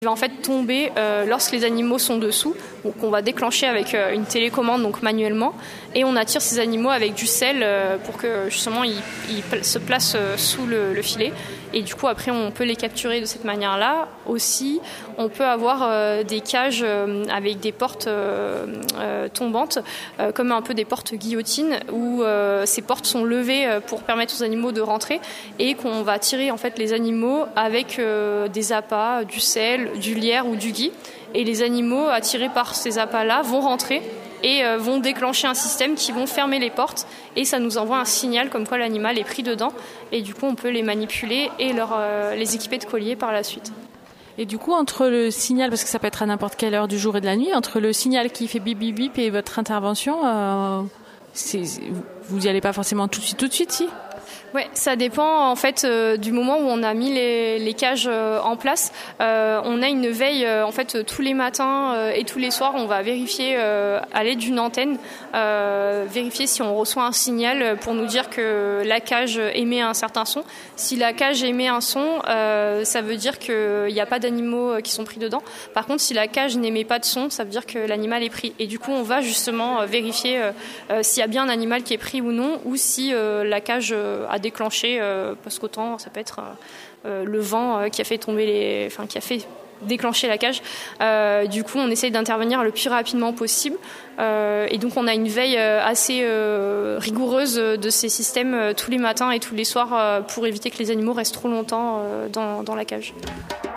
Il va en fait tomber lorsque les animaux sont dessous, donc on va déclencher avec une télécommande, donc manuellement, et on attire ces animaux avec du sel pour que justement ils se placent sous le filet. Et du coup après on peut les capturer de cette manière-là. Aussi on peut avoir des cages avec des portes tombantes, comme un peu des portes guillotines, où ces portes sont levées pour permettre aux animaux de rentrer, et qu'on va tirer en fait les animaux avec des appâts, du sel, du lierre ou du gui, et les animaux attirés par ces appâts-là vont rentrer et vont déclencher un système qui vont fermer les portes, et ça nous envoie un signal comme quoi l'animal est pris dedans, et du coup on peut les manipuler et les équiper de colliers par la suite. Et du coup, entre le signal, parce que ça peut être à n'importe quelle heure du jour et de la nuit, entre le signal qui fait bip bip bip et votre intervention, vous n'y allez pas forcément tout de suite, si ? Ouais, ça dépend en fait du moment où on a mis les cages en place. On a une veille en fait tous les matins et tous les soirs. On va vérifier à l'aide d'une antenne, vérifier si on reçoit un signal pour nous dire que la cage émet un certain son. Si la cage émet un son, ça veut dire qu'il n'y a pas d'animaux qui sont pris dedans. Par contre, si la cage n'émet pas de son, ça veut dire que l'animal est pris. Et du coup, on va justement vérifier s'il y a bien un animal qui est pris ou non, ou si la cage a déclenché, parce qu'autant ça peut être le vent qui a fait qui a fait déclencher la cage. Du coup, on essaye d'intervenir le plus rapidement possible, et donc on a une veille assez rigoureuse de ces systèmes tous les matins et tous les soirs pour éviter que les animaux restent trop longtemps dans la cage.